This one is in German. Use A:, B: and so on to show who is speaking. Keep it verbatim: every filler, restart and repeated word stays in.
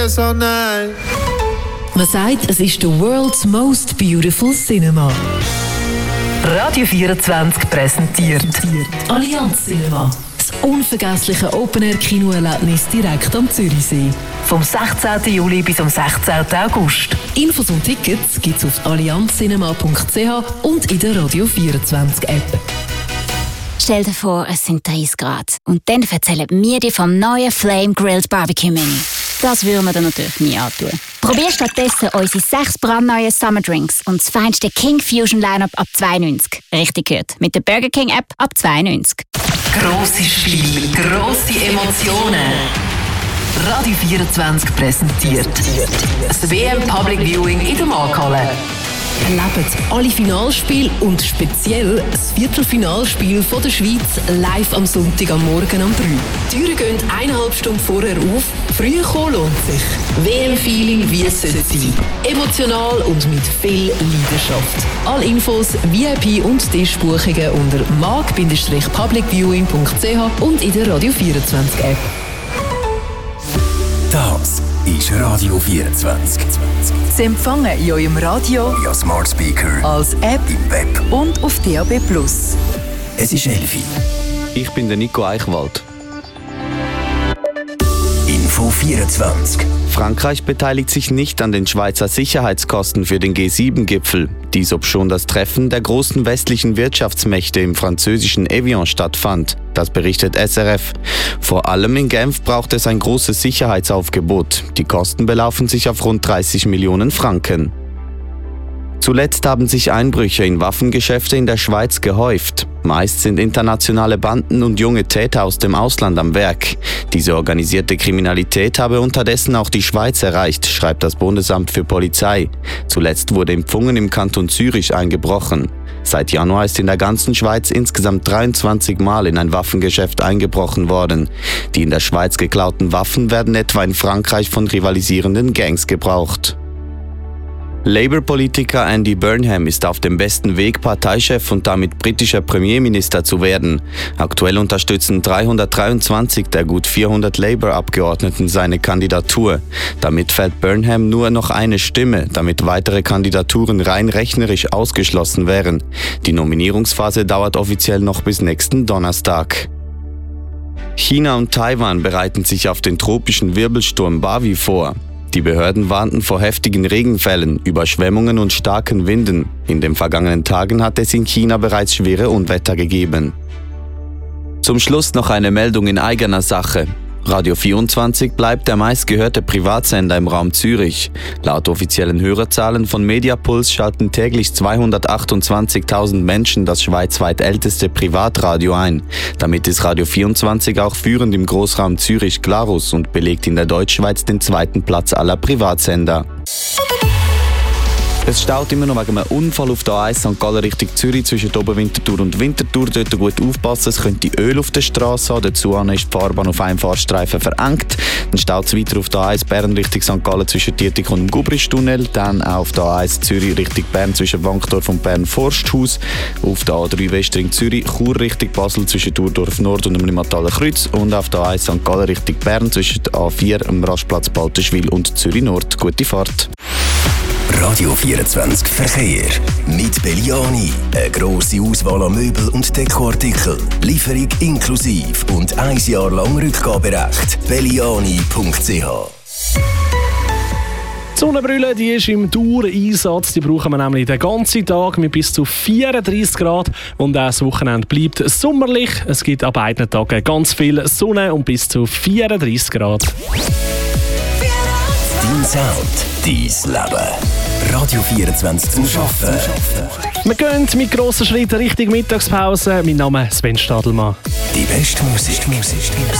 A: yes or nein.
B: Man sagt, es ist the world's most beautiful cinema. Radio vierundzwanzig präsentiert Allianz Cinema. Das unvergessliche Open-Air-Kinoerlebnis direkt am Zürichsee. Vom sechzehnten Juli bis am sechzehnten August. Infos und Tickets gibt's auf allianzcinema punkt c h und in der Radio vierundzwanzig App.
C: Stell dir vor, es sind dreißig Grad. Und dann erzählen wir dir vom neuen Flame Grilled Barbecue Menu. Das würden wir dir natürlich nie antun. Probier stattdessen unsere sechs brandneuen Summer Drinks und das feinste King Fusion Lineup ab zwei neunzig. Richtig gehört, mit der Burger King App ab zwei neunzig.
B: Grosse Spiele, grosse Emotionen. Radio vierundzwanzig präsentiert das W M Public Viewing in der Markthalle. Erlebt alle Finalspiele und speziell das Viertelfinalspiel von der Schweiz live am Sonntag am Morgen um drei. Die Türen gehen eineinhalb Stunden vorher auf. Früh kommen lohnt sich. W M-Feeling, wie es sollte sein. Emotional und mit viel Leidenschaft. Alle Infos, V I P und Tischbuchungen unter mag public viewing punkt c h und in der Radio vierundzwanzig App.
D: Das ist Radio vierundzwanzig.
E: Sie empfangen in eurem Radio,
D: via Smart Speaker,
E: als App
D: im Web
E: und auf D A B plus.
D: Es ist elfi.
F: Ich bin der Nico Eichwald.
D: Info vierundzwanzig.
F: Frankreich beteiligt sich nicht an den Schweizer Sicherheitskosten für den G sieben Gipfel. Dies obschon das Treffen der großen westlichen Wirtschaftsmächte im französischen Evian stattfand. Das berichtet S R F. Vor allem in Genf braucht es ein großes Sicherheitsaufgebot. Die Kosten belaufen sich auf rund dreißig Millionen Franken. Zuletzt haben sich Einbrüche in Waffengeschäfte in der Schweiz gehäuft. Meist sind internationale Banden und junge Täter aus dem Ausland am Werk. Diese organisierte Kriminalität habe unterdessen auch die Schweiz erreicht, schreibt das Bundesamt für Polizei. Zuletzt wurde in Pfungen im Kanton Zürich eingebrochen. Seit Januar ist in der ganzen Schweiz insgesamt dreiundzwanzig Mal in ein Waffengeschäft eingebrochen worden. Die in der Schweiz geklauten Waffen werden etwa in Frankreich von rivalisierenden Gangs gebraucht. Labour-Politiker Andy Burnham ist auf dem besten Weg, Parteichef und damit britischer Premierminister zu werden. Aktuell unterstützen dreihundertdreiundzwanzig der gut vierhundert Labour-Abgeordneten seine Kandidatur. Damit fällt Burnham nur noch eine Stimme, damit weitere Kandidaturen rein rechnerisch ausgeschlossen wären. Die Nominierungsphase dauert offiziell noch bis nächsten Donnerstag. China und Taiwan bereiten sich auf den tropischen Wirbelsturm Bavi vor. Die Behörden warnten vor heftigen Regenfällen, Überschwemmungen und starken Winden. In den vergangenen Tagen hat es in China bereits schwere Unwetter gegeben. Zum Schluss noch eine Meldung in eigener Sache. Radio vierundzwanzig bleibt der meistgehörte Privatsender im Raum Zürich. Laut offiziellen Hörerzahlen von Mediapuls schalten täglich zweihundertachtundzwanzigtausend Menschen das schweizweit älteste Privatradio ein. Damit ist Radio vierundzwanzig auch führend im Großraum Zürich-Glarus und belegt in der Deutschschweiz den zweiten Platz aller Privatsender. Es staut immer noch wegen einem Unfall auf der A eins Sankt Gallen Richtung Zürich zwischen Oberwinterthur und Winterthur. Dort gut aufpassen, es könnte Öl auf der Straße haben. Dazu ist die Fahrbahn auf einem Fahrstreifen verengt. Dann staut es weiter auf der A eins Bern Richtung Sankt Gallen zwischen Dietik und dem Gubristunnel. Dann auch auf der A eins Zürich Richtung Bern zwischen Wankdorf und Bern Forsthaus. Auf der A drei Westring Zürich Chur Richtung Basel zwischen Thurdorf Nord und dem Limataler Kreuz. Und auf der A eins Sankt Gallen Richtung Bern zwischen der A vier, dem Rastplatz Baltenschwil und Zürich Nord. Gute Fahrt.
D: Radio vierundzwanzig Verkehr. Mit Belliani. Eine grosse Auswahl an Möbel- und Dekoartikeln. Lieferung inklusiv und ein Jahr lang Rückgaberecht. belliani punkt c h.
G: Die Sonnenbrille, die ist im Dauereinsatz. Die brauchen wir nämlich den ganzen Tag mit bis zu vierunddreißig Grad. Und auch das Wochenende bleibt sommerlich. Es gibt an beiden Tagen ganz viel Sonne und bis zu vierunddreißig Grad.
D: Dein Sound, dein Leben. Radio vierundzwanzig zum Arbeiten.
G: Wir gehen mit grossen Schritten Richtung Mittagspause. Mein Name ist Sven Stadelmann.
D: Die beste Musik.